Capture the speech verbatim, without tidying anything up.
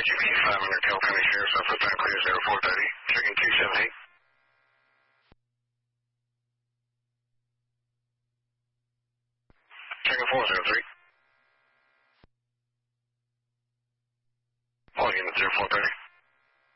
K G P five hundred, Carroll County Sheriff's Office, time clear zero four thirty, checking two seven eight. Checking four zero three.